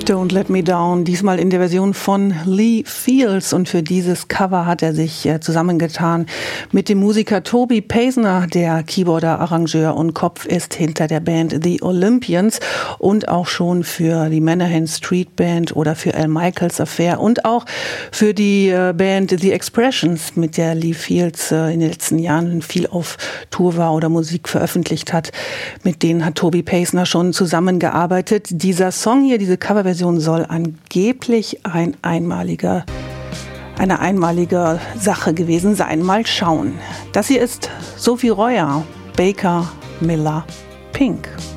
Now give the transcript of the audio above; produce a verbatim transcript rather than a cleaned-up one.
Don't Let Me Down, diesmal in der Version von Lee Fields, und für dieses Cover hat er sich äh, zusammengetan mit dem Musiker Toby Paisner, der Keyboarder, Arrangeur und Kopf ist hinter der Band The Olympians und auch schon für die Menahan Street Band oder für Al Michaels Affair und auch für die äh, Band The Expressions, mit der Lee Fields äh, in den letzten Jahren viel auf Tour war oder Musik veröffentlicht hat. Mit denen hat Toby Paisner schon zusammengearbeitet. Dieser Song hier, diese Coverversion, soll angeblich ein einmaliger, eine einmalige Sache gewesen sein. Mal schauen. Das hier ist Sophie Royer, Baker, Miller, Pink.